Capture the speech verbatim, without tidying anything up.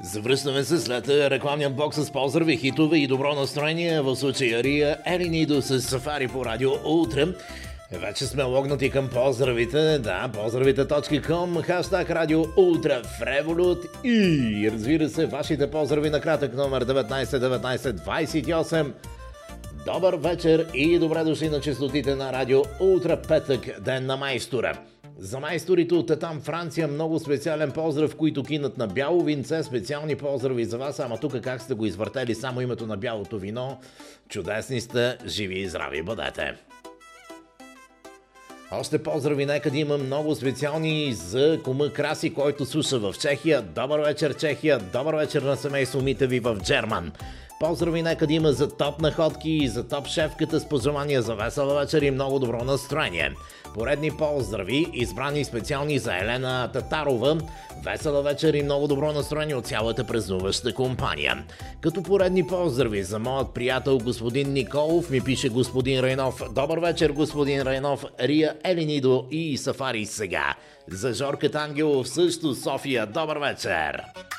Завръщаме се след рекламния бокс с поздрави, хитове и добро настроение. В случая Рия Елинидо с Сафари по радио Утре. Вече сме логнати към поздравите. Да, поздравите точка ком, хаштаг радио Утре в Револют и разбира се, вашите поздрави на кратък номер деветнайсет деветнайсет двайсет и осем. Добър вечер и добре дошли на честотите на радио Утре, петък, ден на майстора. За майсторите от там Франция много специален поздрав, които кинат на бяло винце. Специални поздрави за вас, ама тук как сте го извъртели само името на бялото вино. Чудесни сте, живи и здрави бъдете! Още поздрави, нека да има много специални за кума Краси, който слуша в Чехия. Добър вечер, Чехия! Добър вечер на семейство Митеви в Джерман! Поздрави нека да има за топ находки и за топ шефката с пожелания за весела вечер и много добро настроение. Поредни поздрави, избрани специални за Елена Татарова. Весела вечер и много добро настроение от цялата празнуваща компания. Като поредни поздрави за моят приятел господин Николов, ми пише господин Райнов. Добър вечер, господин Райнов, Рия Елинидо и Сафари сега. За Жорката Ангелов също София. Добър вечер!